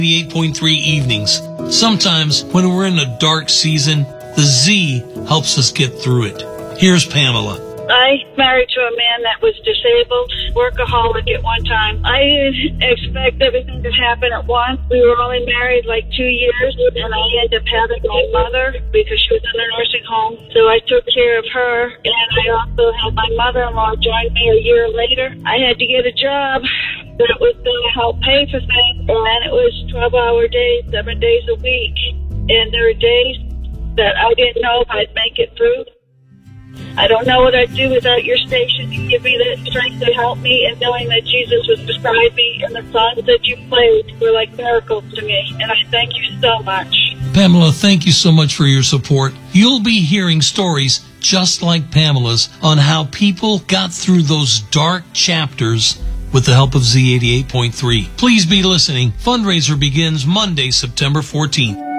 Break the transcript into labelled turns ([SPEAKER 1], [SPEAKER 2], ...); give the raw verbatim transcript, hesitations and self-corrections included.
[SPEAKER 1] eighty-eight point three evenings. Sometimes when we're in a dark season, the Z helps us get through it. Here's Pamela.
[SPEAKER 2] I married to a man that was disabled, workaholic at one time. I didn't expect everything to happen at once. We were only married like two years, and I ended up having my mother because she was in a nursing home. So I took care of her, and I also had my mother-in-law join me a year later. I had to get a job that was going to help pay for things, and it was twelve-hour days, seven days a week. And there were days that I didn't know if I'd make it through. I don't know what I'd do without your station. You give me that strength to help me, and knowing that Jesus was beside me and the songs that you played were like miracles to me. And I thank you so much.
[SPEAKER 1] Pamela, thank you so much for your support. You'll be hearing stories just like Pamela's on how people got through those dark chapters with the help of Z eighty-eight point three. Please be listening. Fundraiser begins Monday, September fourteenth.